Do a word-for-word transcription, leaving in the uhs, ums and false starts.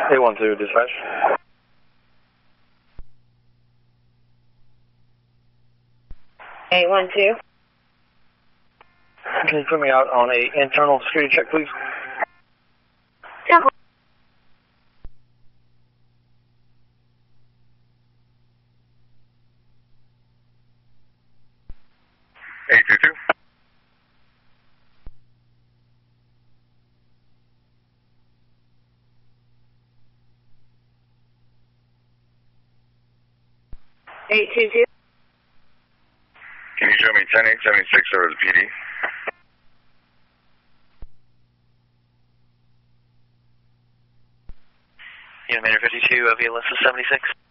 eight one two, dispatch. eight one two. Can you put me out on a internal security check, please? Yeah. eight two two. eight two two. Can you show me ten eight seventy-six over the P D? Unimator fifty-two, Via Lissa seventy-six.